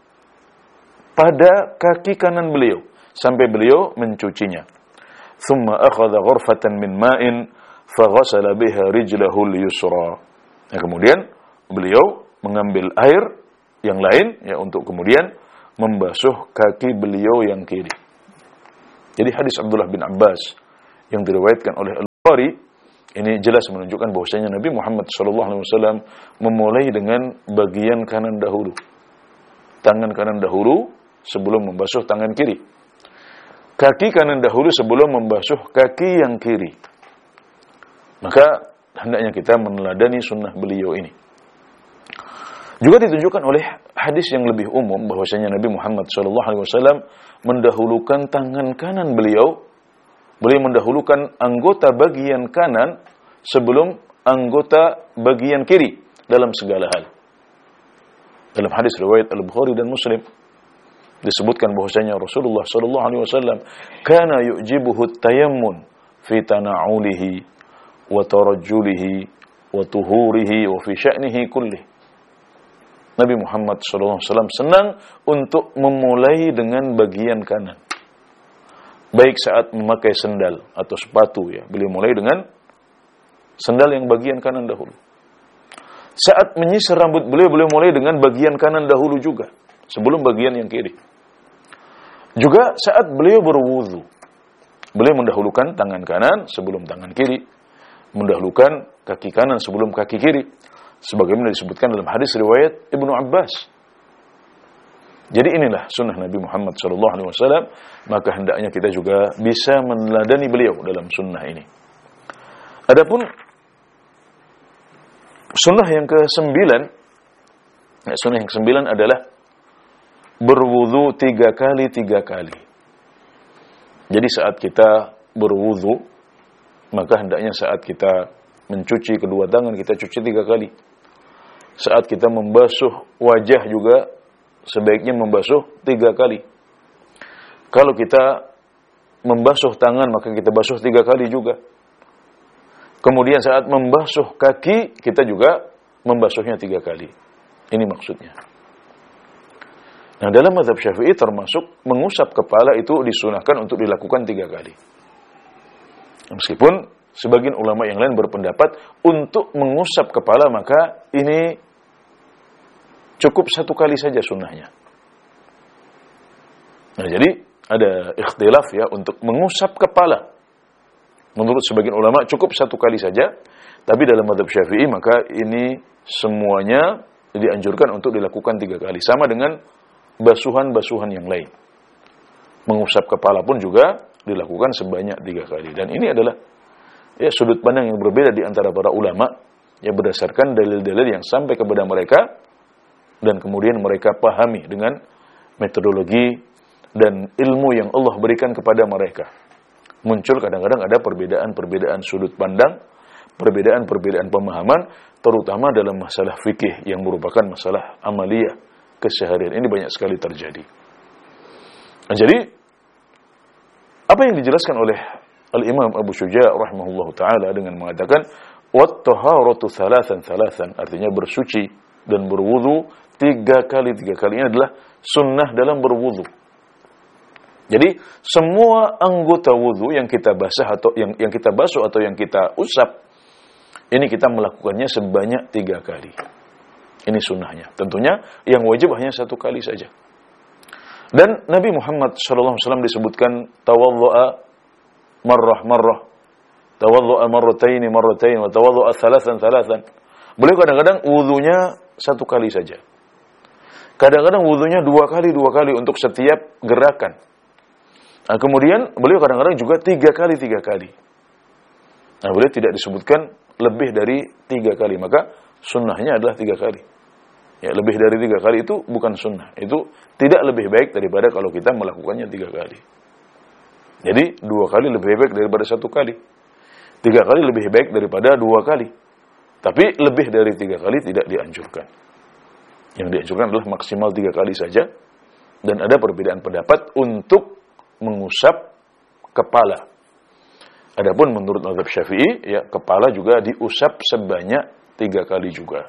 pada kaki kanan beliau sampai beliau mencucinya. Thumma akhadha ghurfatan min ma'in faghasala biha rijlihi al-yusra. Nah, kemudian beliau mengambil air yang lain, ya, untuk kemudian membasuh kaki beliau yang kiri. Jadi hadis Abdullah bin Abbas yang diriwayatkan oleh Al-Bukhari ini jelas menunjukkan bahwasanya Nabi Muhammad sallallahu alaihi wasallam memulai dengan bagian kanan dahulu. Tangan kanan dahulu sebelum membasuh tangan kiri. Kaki kanan dahulu sebelum membasuh kaki yang kiri. Maka hendaknya kita meneladani sunnah beliau ini. Juga ditunjukkan oleh hadis yang lebih umum bahwasanya Nabi Muhammad sallallahu alaihi wasallam mendahulukan tangan kanan beliau, beliau mendahulukan anggota bagian kanan sebelum anggota bagian kiri dalam segala hal. Dalam hadis riwayat Al-Bukhari dan Muslim disebutkan bahwasanya Rasulullah sallallahu alaihi wasallam kana yu'jibuhu at-tayammun fi tana'ulihi wa tarajjulihi wa tuhurihi wa fi sya'nihi kullih. Nabi Muhammad sallallahu alaihi wasallam senang untuk memulai dengan bagian kanan. Baik saat memakai sendal atau sepatu, ya, beliau mulai dengan sendal yang bagian kanan dahulu. Saat menyisir rambut beliau, beliau mulai dengan bagian kanan dahulu juga, sebelum bagian yang kiri. Juga saat beliau berwudu, beliau mendahulukan tangan kanan sebelum tangan kiri, mendahulukan kaki kanan sebelum kaki kiri, sebagaimana disebutkan dalam hadis riwayat Ibnu Abbas. Jadi inilah sunnah Nabi Muhammad sallallahu alaihi wasallam, maka hendaknya kita juga bisa meneladani beliau dalam sunnah ini. Adapun sunnah yang kesembilan, ya, sunnah yang kesembilan adalah berwudu tiga kali tiga kali. Jadi saat kita berwudu, maka hendaknya saat kita mencuci kedua tangan kita cuci tiga kali. Saat kita membasuh wajah juga sebaiknya membasuh tiga kali. Kalau kita membasuh tangan maka kita basuh tiga kali juga. Kemudian saat membasuh kaki, kita juga membasuhnya tiga kali. Ini maksudnya. Nah, dalam mazhab Syafi'i termasuk mengusap kepala itu disunahkan untuk dilakukan tiga kali. Meskipun sebagian ulama yang lain berpendapat untuk mengusap kepala maka ini cukup satu kali saja sunnahnya. Nah, jadi ada ikhtilaf ya untuk mengusap kepala. Menurut sebagian ulama cukup satu kali saja, tapi dalam mazhab Syafi'i maka ini semuanya dianjurkan untuk dilakukan tiga kali. Sama dengan basuhan-basuhan yang lain. Mengusap kepala pun juga dilakukan sebanyak tiga kali. Dan ini adalah ya sudut pandang yang berbeda di antara para ulama yang berdasarkan dalil-dalil yang sampai kepada mereka dan kemudian mereka pahami dengan metodologi dan ilmu yang Allah berikan kepada mereka. Muncul kadang-kadang ada perbedaan-perbedaan sudut pandang, perbedaan-perbedaan pemahaman, terutama dalam masalah fikih yang merupakan masalah amaliyah keseharian. Ini banyak sekali terjadi. Nah, jadi apa yang dijelaskan oleh Al-Imam Abu Syuja' rahimahullah ta'ala dengan mengatakan wat-taharatu thalathan thalathan, artinya bersuci dan berwudu tiga kali tiga kali, ini adalah sunnah dalam berwudu. Jadi semua anggota wudu yang kita basah atau yang yang kita basuh atau yang kita usap, ini kita melakukannya sebanyak tiga kali. Ini sunnahnya. Tentunya yang wajib hanya satu kali saja. Dan Nabi Muhammad shallallahu alaihi wasallam disebutkan tawaddu'a marrah marrah, tawaddu'a marrataini marratain, wa tawaddu'a thalathan thalathan. Beliau kadang-kadang wudunya satu kali saja. Kadang-kadang wudunya dua kali dua kali untuk setiap gerakan. Nah, kemudian beliau kadang-kadang juga tiga kali tiga kali. Nah, beliau tidak disebutkan lebih dari tiga kali, maka sunnahnya adalah tiga kali. Ya, lebih dari tiga kali itu bukan sunnah. Itu tidak lebih baik daripada kalau kita melakukannya tiga kali. Jadi dua kali lebih baik daripada satu kali. Tiga kali lebih baik daripada dua kali. Tapi lebih dari tiga kali tidak dianjurkan. Yang dianjurkan adalah maksimal tiga kali saja. Dan ada perbedaan pendapat untuk mengusap kepala. Adapun menurut mazhab Syafi'i, ya kepala juga diusap sebanyak tiga kali juga.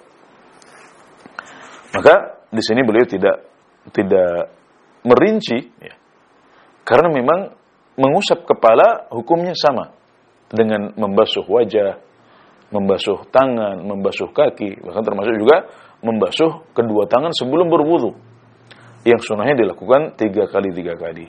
Maka di sini beliau tidak tidak merinci, ya, karena memang mengusap kepala hukumnya sama dengan membasuh wajah, membasuh tangan, membasuh kaki, bahkan termasuk juga membasuh kedua tangan sebelum berwudu. Yang sunnahnya dilakukan tiga kali tiga kali.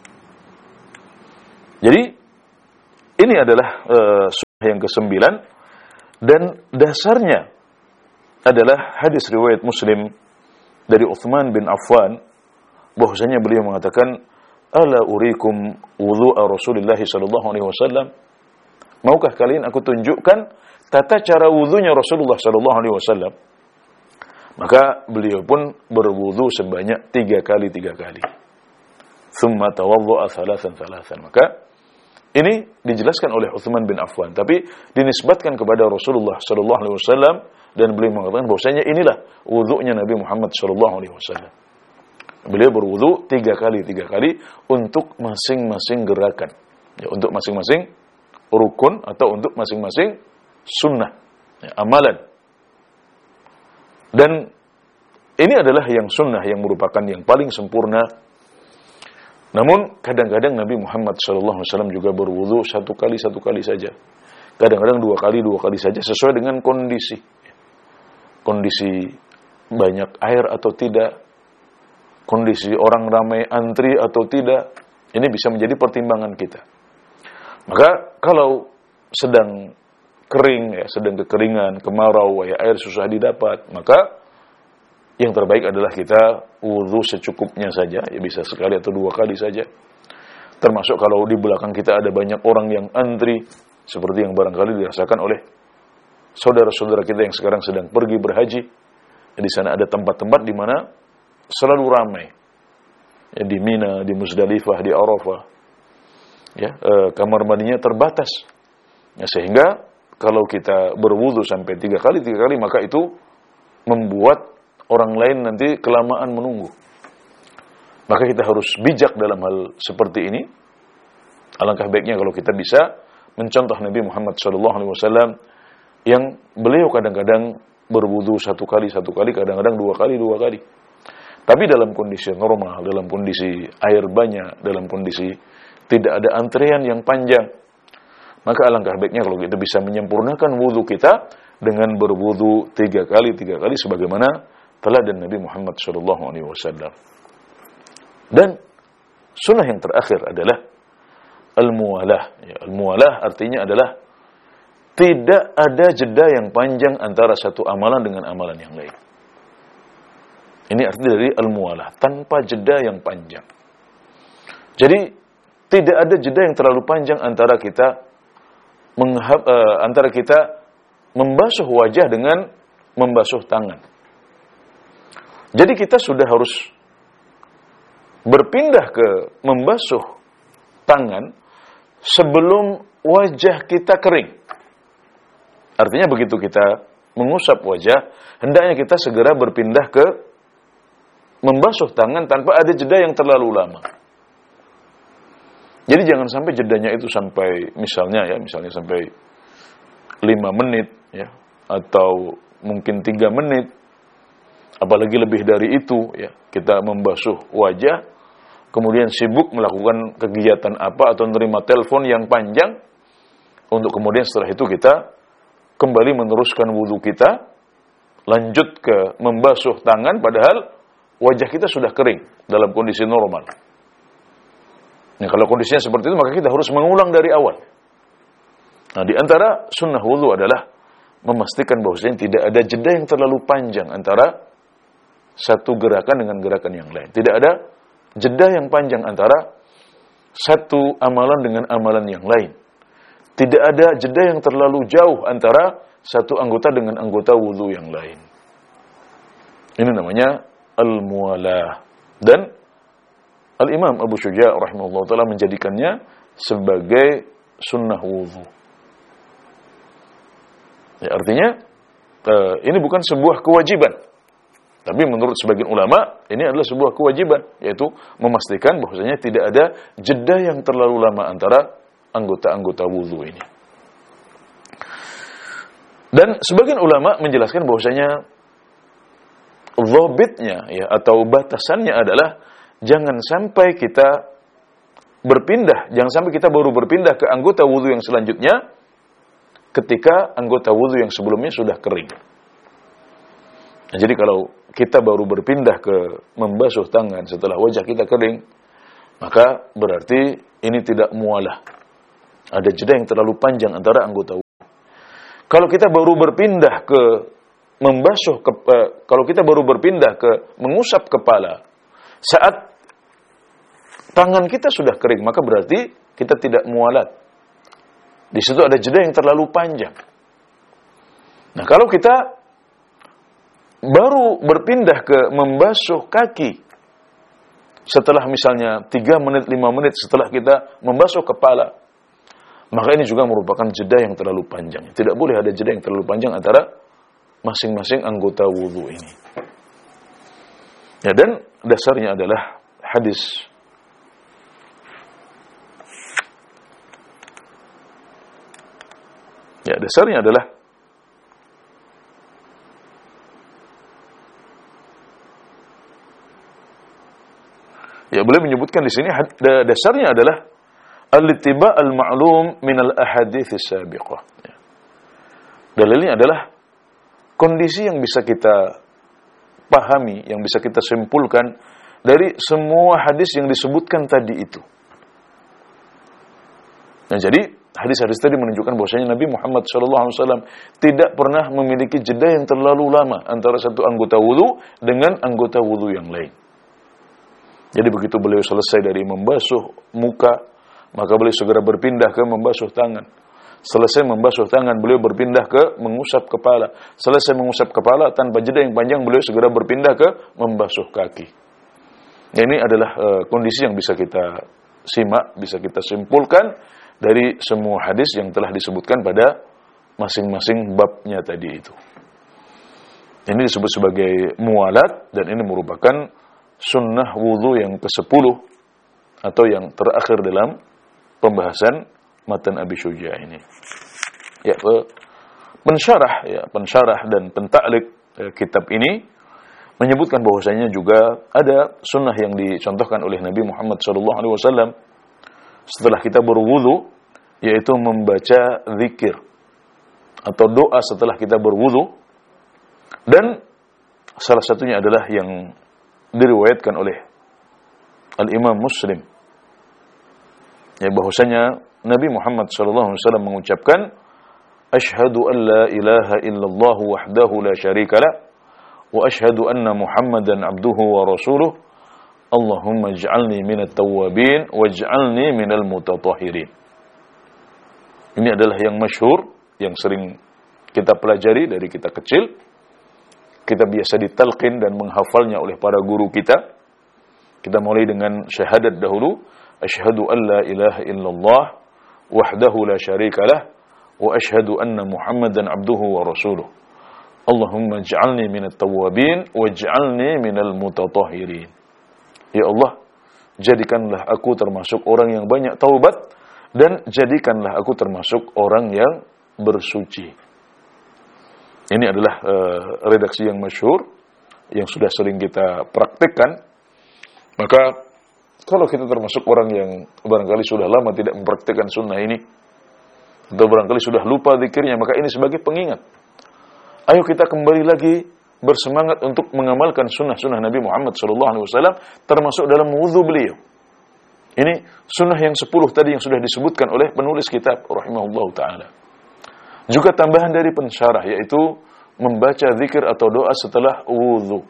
Jadi ini adalah uh, sunnah yang kesembilan dan dasarnya adalah hadis riwayat Muslim dari Uthman bin Affan, bahwasanya beliau mengatakan, "Ala urikum wudu'a Rasulullah sallallahu alaihi wasallam?" Maukah kalian aku tunjukkan tata cara wudunya Rasulullah sallallahu alaihi wasallam? Maka beliau pun berwudu sebanyak tiga kali tiga kali. Tsumma tawaddu'a thalathan thalathan. Maka ini dijelaskan oleh Uthman bin Affan, tapi dinisbatkan kepada Rasulullah sallallahu alaihi wasallam dan beliau mengatakan bahwasanya inilah wudunya Nabi Muhammad sallallahu alaihi wasallam. Beliau berwudu tiga kali tiga kali untuk masing-masing gerakan, ya, untuk masing-masing rukun atau untuk masing-masing sunnah, ya, amalan. Dan ini adalah yang sunnah yang merupakan yang paling sempurna. Namun kadang-kadang Nabi Muhammad sallallahu alaihi wasallam juga berwudu satu kali satu kali saja. Kadang-kadang dua kali dua kali saja sesuai dengan kondisi. Kondisi banyak air atau tidak, kondisi orang ramai antri atau tidak, ini bisa menjadi pertimbangan kita. Maka kalau sedang kering, ya, sedang kekeringan, kemarau, ya, air susah didapat, maka yang terbaik adalah kita wudu secukupnya saja, ya bisa sekali atau dua kali saja. Termasuk kalau di belakang kita ada banyak orang yang antri, seperti yang barangkali dirasakan oleh saudara-saudara kita yang sekarang sedang pergi berhaji. Di sana ada tempat-tempat di mana selalu ramai. Ya, di Mina, di Muzdalifah, di Arafah. Ya, e, kamar mandinya terbatas. Ya, sehingga kalau kita berwudu sampai tiga kali tiga kali, maka itu membuat orang lain nanti kelamaan menunggu. Maka kita harus bijak dalam hal seperti ini. Alangkah baiknya kalau kita bisa mencontoh Nabi Muhammad shallallahu alaihi wasallam yang beliau kadang-kadang berwudu satu kali, satu kali, kadang-kadang dua kali, dua kali. Tapi dalam kondisi normal, dalam kondisi air banyak, dalam kondisi tidak ada antrean yang panjang, maka alangkah baiknya kalau kita bisa menyempurnakan wudu kita dengan berwudu tiga kali, tiga kali sebagaimana teladan Nabi Muhammad shallallahu alaihi wasallam. Dan sunnah yang terakhir adalah al-muwalah. Ya, al-muwalah artinya adalah tidak ada jeda yang panjang antara satu amalan dengan amalan yang lain. Ini artinya dari al-muwalah, tanpa jeda yang panjang. Jadi tidak ada jeda yang terlalu panjang antara kita menghap, uh, antara kita membasuh wajah dengan membasuh tangan. Jadi kita sudah harus berpindah ke membasuh tangan sebelum wajah kita kering. Artinya begitu kita mengusap wajah, hendaknya kita segera berpindah ke membasuh tangan tanpa ada jeda yang terlalu lama. Jadi jangan sampai jedanya itu sampai misalnya ya, misalnya sampai lima menit ya, atau mungkin tiga menit. Apalagi lebih dari itu ya, kita membasuh wajah, kemudian sibuk melakukan kegiatan apa atau menerima telepon yang panjang, untuk kemudian setelah itu kita kembali meneruskan wudu kita, lanjut ke membasuh tangan, padahal wajah kita sudah kering dalam kondisi normal. Nah, kalau kondisinya seperti itu, maka kita harus mengulang dari awal. Nah, di antara sunnah wudu adalah memastikan bahwasanya tidak ada jeda yang terlalu panjang antara satu gerakan dengan gerakan yang lain. Tidak ada jeda yang panjang antara satu amalan dengan amalan yang lain. Tidak ada jeda yang terlalu jauh antara satu anggota dengan anggota wudu yang lain. Ini namanya al-muwalah. Dan Al-Imam Abu Syuja' rahimahullah ta'ala menjadikannya sebagai sunnah wudu. Ya, artinya uh, ini bukan sebuah kewajiban. Tapi menurut sebagian ulama, ini adalah sebuah kewajiban, yaitu memastikan bahwasanya tidak ada jeda yang terlalu lama antara anggota-anggota wudu ini. Dan sebagian ulama menjelaskan bahwasanya dhabitnya ya, atau batasannya adalah jangan sampai kita berpindah, jangan sampai kita baru berpindah ke anggota wudu yang selanjutnya ketika anggota wudu yang sebelumnya sudah kering. Nah, jadi kalau kita baru berpindah ke membasuh tangan setelah wajah kita kering, maka berarti ini tidak muwalah. Ada jeda yang terlalu panjang antara anggota wudu. Kalau kita baru berpindah ke membasuh, ke, eh, kalau kita baru berpindah ke mengusap kepala saat tangan kita sudah kering, maka berarti kita tidak muwalat. Di situ ada jeda yang terlalu panjang. Nah, kalau kita baru berpindah ke membasuh kaki setelah misalnya tiga menit, lima menit setelah kita membasuh kepala, maka ini juga merupakan jeda yang terlalu panjang. Tidak boleh ada jeda yang terlalu panjang antara masing-masing anggota wudu ini. Ya, dan dasarnya adalah hadis Ya, dasarnya adalah Ya, boleh menyebutkan di sini dasarnya adalah al-ittiba' al-ma'lum min al-ahadits as-sabiqah. Ya. Dalilnya adalah kondisi yang bisa kita pahami, yang bisa kita simpulkan dari semua hadis yang disebutkan tadi itu. Nah, jadi hadis-hadis tadi menunjukkan bahwasanya Nabi Muhammad shallallahu alaihi wasallam tidak pernah memiliki jeda yang terlalu lama antara satu anggota wudu dengan anggota wudu yang lain. Jadi begitu beliau selesai dari membasuh muka, maka beliau segera berpindah ke membasuh tangan. Selesai membasuh tangan, beliau berpindah ke mengusap kepala. Selesai mengusap kepala, tanpa jeda yang panjang, beliau segera berpindah ke membasuh kaki. Ini adalah uh, kondisi yang bisa kita simak, bisa kita simpulkan dari semua hadis yang telah disebutkan pada masing-masing babnya tadi itu. Ini disebut sebagai muwalat, dan ini merupakan sunnah wudu yang kesepuluh atau yang terakhir dalam pembahasan matan Abi Syuja ini. Ya, pensyarah ya, pensyarah dan pentaklik eh, kitab ini menyebutkan bahwasanya juga ada sunnah yang dicontohkan oleh Nabi Muhammad shallallahu alaihi wasallam setelah kita berwudu, yaitu membaca zikir atau doa setelah kita berwudu, dan salah satunya adalah yang diriwayatkan oleh Al-Imam Muslim, ya, bahwasanya Nabi Muhammad shallallahu alaihi wasallam mengucapkan, Ashhadu an la ilaha illallah wahdahu la syarika lah, wa ashhadu anna Muhammadan abduhu wa rasuluh, Allahumma ij'alni minat tawwabin waj'alni minal mutatahhirin. Ini adalah yang masyhur, yang sering kita pelajari dari kita kecil. Kita biasa ditalqin dan menghafalnya oleh para guru kita. Kita mulai dengan syahadat dahulu, asyhadu an la ilaha illallah wahdahu la syarika lah, wa asyhadu anna Muhammadan abduhu wa rasuluh. Allahumma ij'alni minat tawwabin waj'alni minal mutatahhirin. Ya Allah, jadikanlah aku termasuk orang yang banyak taubat, dan jadikanlah aku termasuk orang yang bersuci. Ini adalah uh, redaksi yang masyhur yang sudah sering kita praktikkan. Maka kalau kita termasuk orang yang barangkali sudah lama tidak mempraktikkan sunnah ini, atau barangkali sudah lupa zikirnya, maka ini sebagai pengingat. Ayo kita kembali lagi bersemangat untuk mengamalkan sunnah-sunnah Nabi Muhammad shallallahu alaihi wasallam, termasuk dalam wudu beliau. Ini sunnah yang sepuluh tadi yang sudah disebutkan oleh penulis kitab rahimahullahu ta'ala. Juga tambahan dari pensyarah, yaitu membaca zikir atau doa setelah wudu.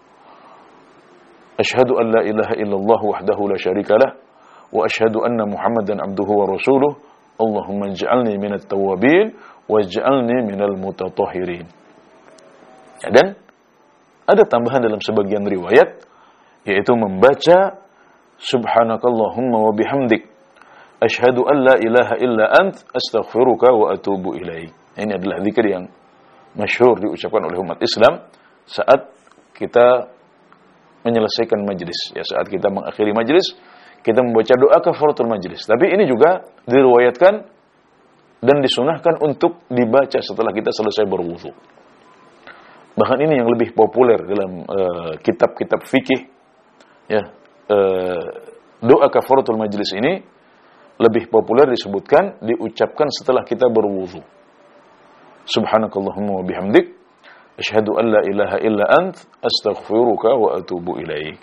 Asyhadu an la ilaha illallah wahdahu la syarika lah, wa asyhadu anna Muhammadan abduhu wa rasuluh, Allahumma ij'alni minat tawwabin waj'alni minal mutatahhirin. Ya, dan ada tambahan dalam sebagian riwayat, yaitu membaca subhanakallahumma wa bihamdik asyhadu an la ilaha illa ant astaghfiruka wa atubu ilaik. Ini adalah zikir yang masyhur diucapkan oleh umat Islam saat kita menyelesaikan majlis, ya, saat kita mengakhiri majlis, kita membaca doa kafaratul majlis. Tapi ini juga diriwayatkan dan disunahkan untuk dibaca setelah kita selesai berwudu. Bahkan ini yang lebih populer dalam uh, kitab-kitab fikih, ya, uh, doa kafaratul majlis ini lebih populer disebutkan diucapkan setelah kita berwudu. Subhanakallahumma wa bihamdik asyhadu an la ilaha illa ant astaghfiruka wa atubu ilaik.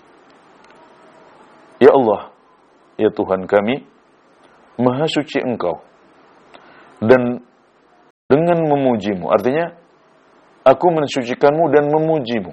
Ya Allah, ya Tuhan kami, maha suci Engkau, dan dengan memujimu, artinya aku mensucikanmu dan memujimu.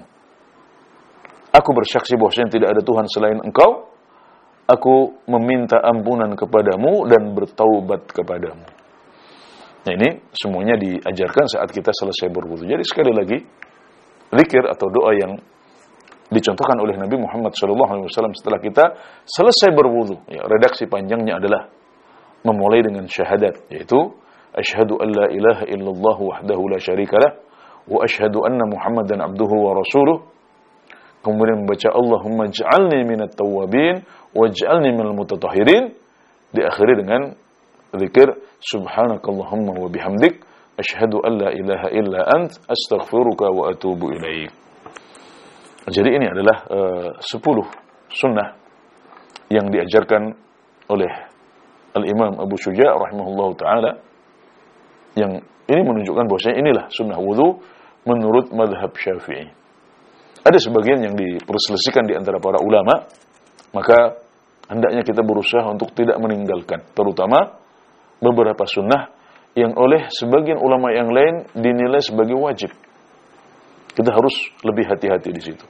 Aku bersaksi bahwasanya tidak ada Tuhan selain Engkau. Aku meminta ampunan kepadamu dan bertaubat kepadamu. Nah, ini semuanya diajarkan saat kita selesai berwudu. Jadi sekali lagi, zikir atau doa yang dicontohkan oleh Nabi Muhammad shallallahu alaihi wasallam setelah kita selesai berwudu, ya, redaksi panjangnya adalah memulai dengan syahadat, yaitu asyhadu an la ilaha illallah wahdahu la syarika lah, wa asyhadu anna Muhammadan abduhu wa rasuluh. Kemudian membaca Allahumma ij'alni minat tawwabin waj'alni minal mutatahhirin, diakhiri dengan zikir subhanakallahumma wa bihamdik asyhadu an la ilaha illa ant astaghfiruka wa atubu ilaik. Jadi ini adalah uh, sepuluh sunnah yang diajarkan oleh Al-Imam Abu Syuja rahimahullahu taala, yang ini menunjukkan bahwasanya inilah sunnah wudu menurut mazhab Syafi'i. Ada sebagian yang diperselisihkan di antara para ulama, maka hendaknya kita berusaha untuk tidak meninggalkan, terutama beberapa sunnah yang oleh sebagian ulama yang lain dinilai sebagai wajib. Kita harus lebih hati-hati di situ.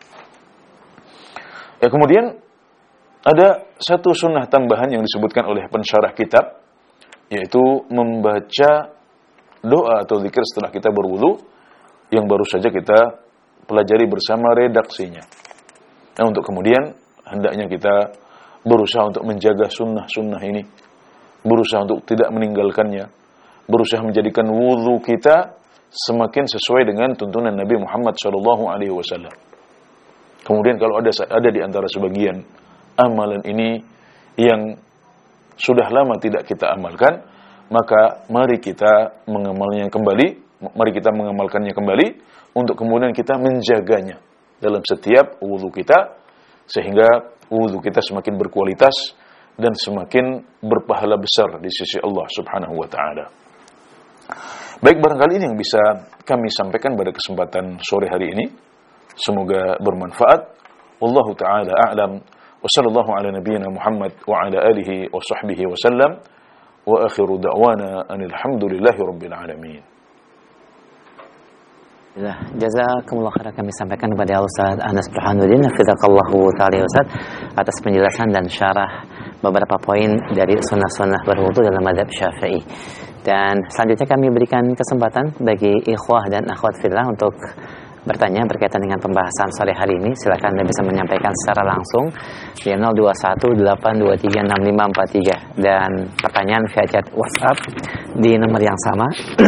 Ya, kemudian ada satu sunnah tambahan yang disebutkan oleh pensyarah kitab, yaitu membaca doa atau zikir setelah kita berwudu, yang baru saja kita pelajari bersama redaksinya. Nah, untuk kemudian hendaknya kita berusaha untuk menjaga sunnah-sunnah ini, berusaha untuk tidak meninggalkannya, berusaha menjadikan wudu kita semakin sesuai dengan tuntunan Nabi Muhammad shallallahu alaihi wasallam. Kemudian kalau ada ada di antara sebagian amalan ini yang sudah lama tidak kita amalkan, maka mari kita mengamalnya kembali, mari kita mengamalkannya kembali untuk kemudian kita menjaganya dalam setiap wudu kita, sehingga wudu kita semakin berkualitas dan semakin berpahala besar di sisi Allah Subhanahu wa taala. Baik, barangkali ini yang bisa kami sampaikan pada kesempatan sore hari ini. Semoga bermanfaat. Wallahu taala a'lam. Wa sallallahu ala nabiyyina Muhammad wa ala alihi wa sahbihi wa sallam. Wa akhiru da'wana anil hamdulillahi rabbil alamin. Jazakumullah khairan kami sampaikan kepada Ustaz Anas Burhanuddin Hafizahullahu ta'ala Ustaz atas penjelasan dan syarah beberapa poin dari sunnah-sunnah berwudu dalam mazhab Syafi'i. Dan selanjutnya kami berikan kesempatan bagi ikhwah dan akhwat fillah untuk bertanya berkaitan dengan pembahasan sore hari ini. Silakan Anda bisa menyampaikan secara langsung di nol dua satu delapan dua tiga enam lima empat tiga dan pertanyaan via chat WhatsApp di nomor yang sama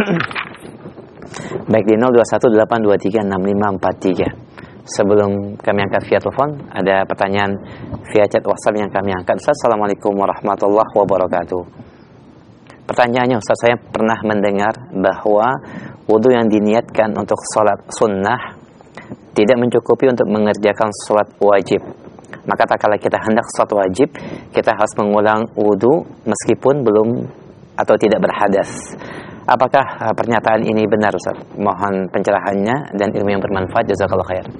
baik di nol dua satu delapan dua tiga enam lima empat tiga. Sebelum kami angkat via telepon, ada pertanyaan via chat WhatsApp yang kami angkat. Ustaz, Assalamualaikum warahmatullahi wabarakatuh. Pertanyaannya, Ustaz, saya pernah mendengar bahwa wudu yang diniatkan untuk sholat sunnah tidak mencukupi untuk mengerjakan sholat wajib. Maka tak kala kita hendak sholat wajib, kita harus mengulang wudu meskipun belum atau tidak berhadas. Apakah uh, pernyataan ini benar, Ustaz? Mohon pencerahannya dan ilmu yang bermanfaat. Jazakallahu khair.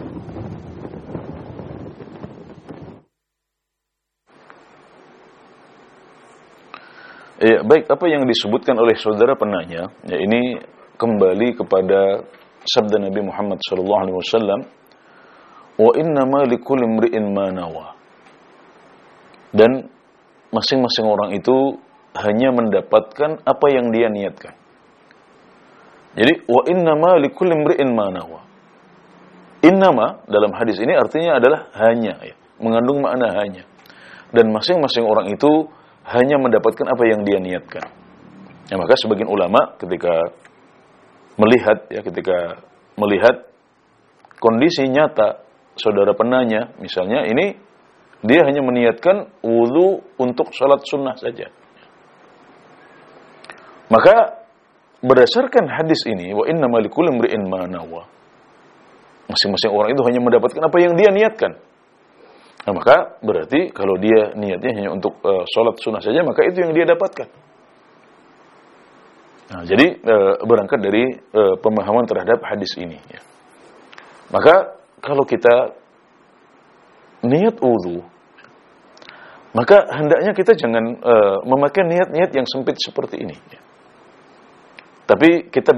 Ya, baik, apa yang disebutkan oleh saudara penanya, ya ini kembali kepada sabda Nabi Muhammad sallallahu alaihi wasallam, wa innama likulli imri'in ma nawa. Dan masing-masing orang itu hanya mendapatkan apa yang dia niatkan. Jadi wa innama likulli imri'in ma nawa. Innama dalam hadis ini artinya adalah hanya, ya, mengandung makna hanya. Dan masing-masing orang itu hanya mendapatkan apa yang dia niatkan. Ya, maka sebagian ulama ketika melihat ya ketika melihat kondisi nyata saudara penanya, misalnya ini dia hanya meniatkan wudu untuk salat sunnah saja. Maka berdasarkan hadis ini, wa innamal likulli imri'in ma nawa. Masing-masing orang itu hanya mendapatkan apa yang dia niatkan. Nah, maka berarti kalau dia niatnya hanya untuk uh, sholat sunnah saja, maka itu yang dia dapatkan. Nah, jadi uh, berangkat dari uh, pemahaman terhadap hadis ini. Ya. Maka kalau kita niat wudu, maka hendaknya kita jangan uh, memakai niat-niat yang sempit seperti ini. Ya. Tapi kita